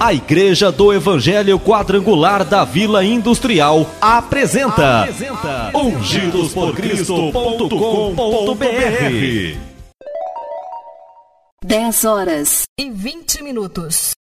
A Igreja do Evangelho Quadrangular da Vila Industrial apresenta ungidosporcristo.com.br. 10 horas e 20 minutos.